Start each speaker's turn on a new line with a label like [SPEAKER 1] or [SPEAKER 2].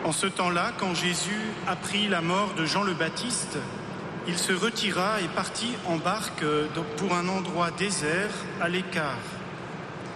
[SPEAKER 1] En ce temps-là, quand Jésus apprit la mort de Jean le Baptiste, il se retira et partit en barque pour un endroit désert à l'écart.